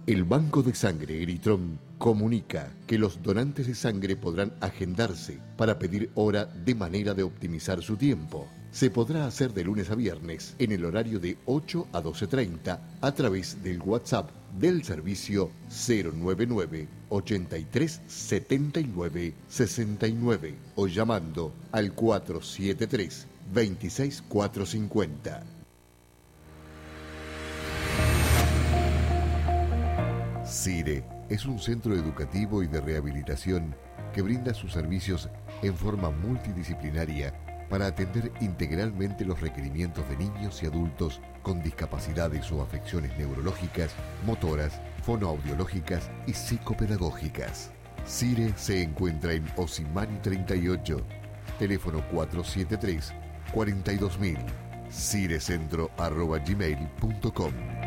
El Banco de Sangre Eritron comunica que los donantes de sangre podrán agendarse para pedir hora de manera de optimizar su tiempo. Se podrá hacer de lunes a viernes en el horario de 8 a 12:30 a través del WhatsApp del servicio 099 83 79 69 o llamando al 473 26450. CIRE es un centro educativo y de rehabilitación que brinda sus servicios en forma multidisciplinaria para atender integralmente los requerimientos de niños y adultos con discapacidades o afecciones neurológicas, motoras, fonoaudiológicas y psicopedagógicas. CIRE se encuentra en Osimani 38, teléfono 473 42000, cirecentro@gmail.com.